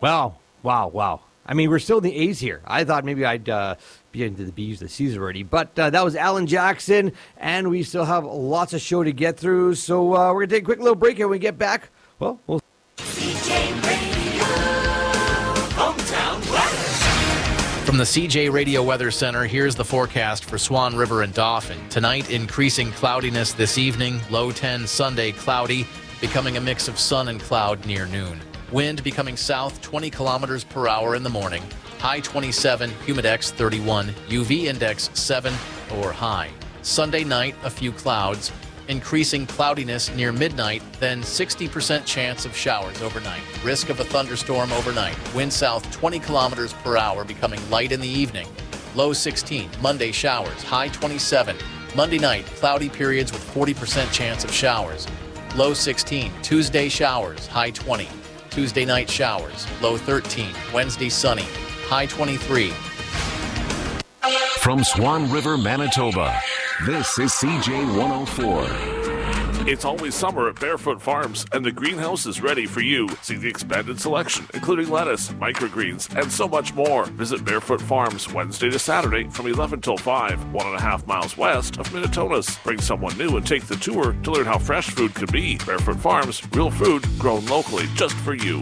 Wow. I mean, we're still in the A's here. I thought maybe I'd be into the B's this season already. But that was Alan Jackson, and we still have lots of show to get through. So we're going to take a quick little break, and when we get back, we'll CJ Radio, hometown weather. From the CJ Radio Weather Center, here's the forecast for Swan River and Dauphin. Tonight, increasing cloudiness this evening. Low 10 Sunday, cloudy, becoming a mix of sun and cloud near noon. Wind becoming south 20 kilometers per hour in the morning. High 27, humidex 31, UV index 7 or high. Sunday night, a few clouds. Increasing cloudiness near midnight, then 60% chance of showers overnight. Risk of a thunderstorm overnight. Wind south 20 kilometers per hour, becoming light in the evening. Low 16, Monday showers. High 27. Monday night, cloudy periods with 40% chance of showers. Low 16, Tuesday showers. High 20. Tuesday night showers, low 13. Wednesday sunny, high 23. From Swan River, Manitoba, this is CJ 104. It's always summer at Barefoot Farms, and the greenhouse is ready for you. See the expanded selection, including lettuce, microgreens, and so much more. Visit Barefoot Farms Wednesday to Saturday from 11 till 5, 1.5 miles west of Minnetonka's. Bring someone new and take the tour to learn how fresh food can be. Barefoot Farms, real food grown locally just for you.